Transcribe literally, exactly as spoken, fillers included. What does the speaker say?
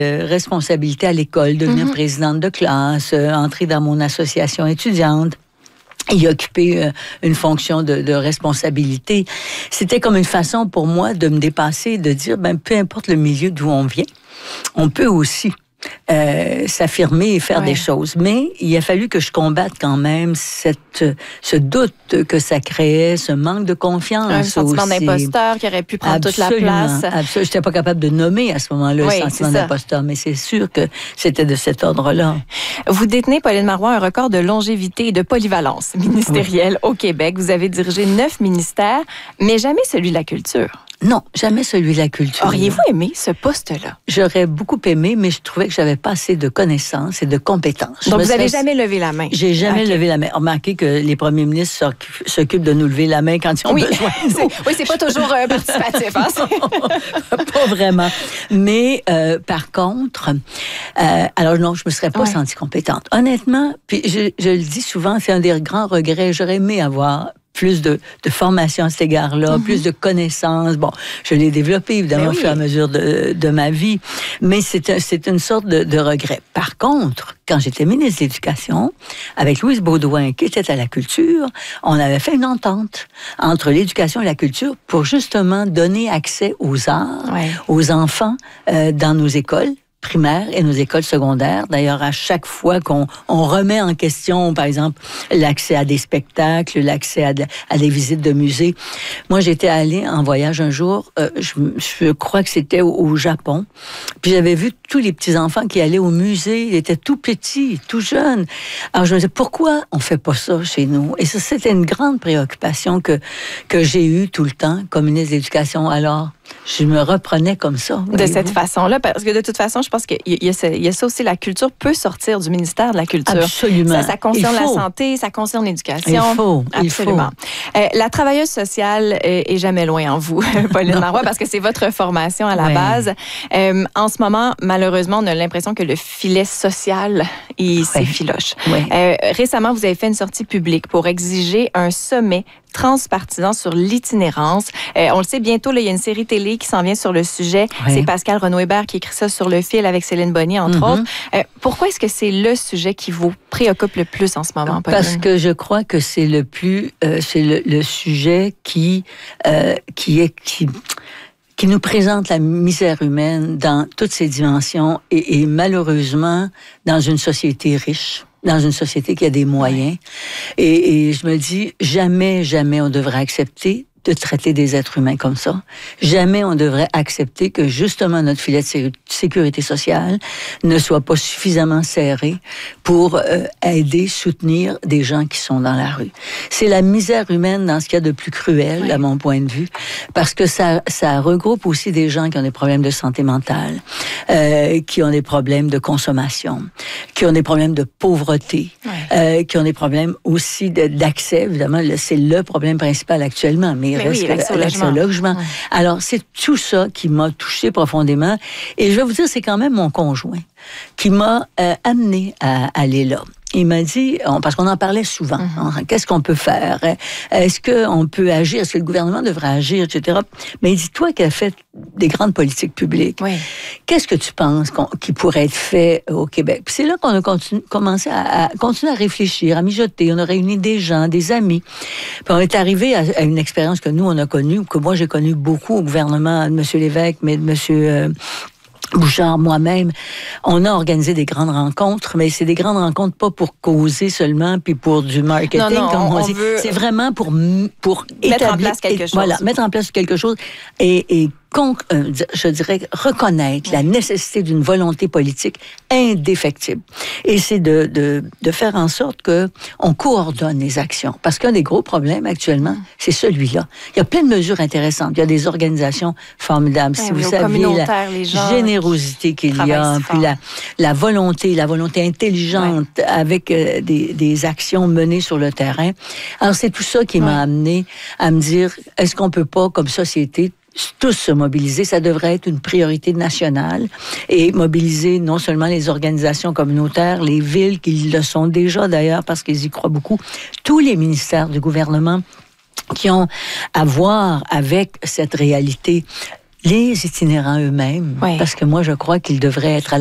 euh, responsabilités à l'école, devenir mm-hmm. présidente de classe, euh, entrer dans mon association étudiante. Y occuper euh, une fonction de, de responsabilité. C'était comme une façon pour moi de me dépasser, de dire, ben, peu importe le milieu d'où on vient, on peut aussi Euh, s'affirmer et faire ouais. des choses. Mais il a fallu que je combatte quand même cette, ce doute que ça créait, ce manque de confiance. Un sentiment aussi. d'imposteur qui aurait pu prendre absolument, toute la place. Absolument. Je n'étais pas capable de nommer à ce moment-là oui, le sentiment d'imposteur, mais c'est sûr que c'était de cet ordre-là. Vous détenez, Pauline Marois, un record de longévité et de polyvalence ministérielle oui. au Québec. Vous avez dirigé neuf ministères, mais jamais celui de la culture. Non, jamais celui de la culture. Auriez-vous aimé ce poste-là? J'aurais beaucoup aimé, mais je trouvais que j'avais pas assez de connaissances et de compétences. Donc, vous n'avez jamais levé la main? J'ai jamais okay. levé la main. Remarquez que les premiers ministres s'occupent de nous lever la main quand ils ont oui. besoin. c'est, oui, c'est pas toujours euh, participatif. Hein? Pas vraiment. Mais euh, par contre, euh, alors non, je me serais pas ouais. sentie compétente. Honnêtement, puis je, je le dis souvent, c'est un des grands regrets. J'aurais aimé avoir plus de, de formation à cet égard-là, mm-hmm. plus de connaissances. Bon, je l'ai développé, évidemment, oui. au fur et à mesure de, de ma vie, mais c'est, c'est une sorte de, de regret. Par contre, quand j'étais ministre de l'Éducation, avec Louise Baudouin, qui était à la culture, on avait fait une entente entre l'éducation et la culture pour justement donner accès aux arts, ouais. aux enfants euh, dans nos écoles primaires et nos écoles secondaires. D'ailleurs, à chaque fois qu'on on remet en question, par exemple, l'accès à des spectacles, l'accès à, de, à des visites de musées. Moi, j'étais allée en voyage un jour, euh, je, je crois que c'était au, au Japon, puis j'avais vu tous les petits-enfants qui allaient au musée, ils étaient tout petits, tout jeunes. Alors, je me disais, pourquoi on fait pas ça chez nous? Et ça, c'était une grande préoccupation que, que j'ai eue tout le temps comme ministre de l'Éducation. Alors, je me reprenais comme ça. De cette façon-là, parce que de toute façon, je pense qu'il y a, ça, il y a ça aussi, la culture peut sortir du ministère de la Culture. Absolument. Ça, ça concerne la santé, ça concerne l'éducation. Il faut. Absolument. Il faut. Euh, la travailleuse sociale est, est jamais loin en vous, Pauline Marois, parce que c'est votre formation à la ouais. base. Euh, en ce moment, malheureusement, on a l'impression que le filet social, il ouais. s'effiloche. Ouais. Euh, récemment, vous avez fait une sortie publique pour exiger un sommet transpartisan sur l'itinérance. Euh, on le sait, bientôt, là, il y a une série télé qui s'en vient sur le sujet. Oui. C'est Pascal Renaud-Hébert qui écrit ça sur Le Fil avec Céline Bonnier, entre mm-hmm. autres. Euh, pourquoi est-ce que c'est le sujet qui vous préoccupe le plus en ce moment, Pauline? Parce que je crois que c'est le plus... Euh, c'est le, le sujet qui, euh, qui est... Qui, qui nous présente la misère humaine dans toutes ses dimensions et, et malheureusement, dans une société riche, dans une société qui a des moyens. Et, et je me dis, jamais, jamais on devrait accepter de traiter des êtres humains comme ça. Jamais on devrait accepter que justement notre filet de sécurité sociale ne soit pas suffisamment serré pour euh, aider, soutenir des gens qui sont dans la rue. C'est la misère humaine dans ce qu'il y a de plus cruel, oui. à mon point de vue, parce que ça, ça regroupe aussi des gens qui ont des problèmes de santé mentale, euh, qui ont des problèmes de consommation, qui ont des problèmes de pauvreté, oui. euh, qui ont des problèmes aussi de, d'accès. Évidemment, c'est le problème principal actuellement, mais Mais oui, l'accès au logement. logement. Ouais. Alors, c'est tout ça qui m'a touchée profondément. Et je vais vous dire, c'est quand même mon conjoint qui m'a euh, amené à, à aller là. Il m'a dit, parce qu'on en parlait souvent, mm-hmm. hein, qu'est-ce qu'on peut faire? Est-ce qu'on peut agir? Est-ce que le gouvernement devrait agir, et cetera. Mais il dit, toi qui as fait des grandes politiques publiques, oui. qu'est-ce que tu penses qu'on, qui pourrait être fait au Québec? Puis c'est là qu'on a continu, commencé à, à continuer à réfléchir, à mijoter. On a réuni des gens, des amis. Puis on est arrivé à, à une expérience que nous, on a connue, que moi, j'ai connue beaucoup au gouvernement de M. Lévesque, mais de M. Euh, Bouchard, moi-même, on a organisé des grandes rencontres, mais c'est des grandes rencontres pas pour causer seulement, puis pour du marketing, non, non, comme on, on dit. Veut c'est vraiment pour, pour mettre établir, en place quelque chose. Voilà, mettre en place quelque chose et, et con, euh, je dirais, reconnaître la nécessité d'une volonté politique indéfectible. Et c'est de, de, de faire en sorte que on coordonne les actions. Parce qu'un des gros problèmes actuellement, c'est celui-là. Il y a plein de mesures intéressantes. Il y a des organisations formidables. Ben si oui, vous saviez la les gens générosité qu'il y a, puis la, la volonté, la volonté intelligente ouais. avec euh, des, des actions menées sur le terrain. Alors, c'est tout ça qui ouais. m'a amené à me dire, est-ce qu'on peut pas, comme société, tous se mobiliser, ça devrait être une priorité nationale et mobiliser non seulement les organisations communautaires, les villes qui le sont déjà d'ailleurs parce qu'ils y croient beaucoup, tous les ministères du gouvernement qui ont à voir avec cette réalité Les itinérants eux-mêmes, oui. parce que moi, je crois qu'ils devraient être à